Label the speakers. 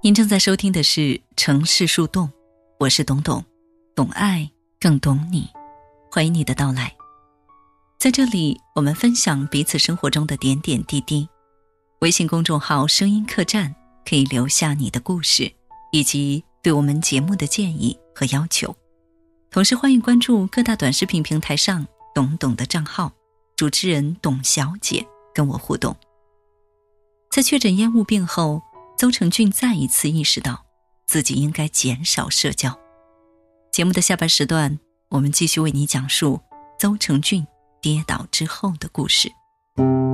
Speaker 1: 您正在收听的是城市树洞，我是董董，懂爱更懂你，欢迎你的到来。在这里，我们分享彼此生活中的点点滴滴。微信公众号声音客栈可以留下你的故事，以及对我们节目的建议和要求。同时欢迎关注各大短视频平台上董董的账号，主持人董小姐跟我互动。在确诊烟雾病后，邹成俊再一次意识到自己应该减少社交。节目的下半时段，我们继续为你讲述邹成俊跌倒之后的故事。